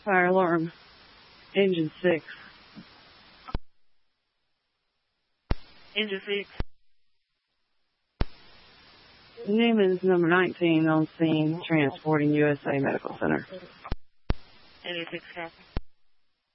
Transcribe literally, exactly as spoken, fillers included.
Fire alarm. Engine six. Engine six. Newman's number nineteen on scene, transporting U S A Medical Center. Engine six, copy.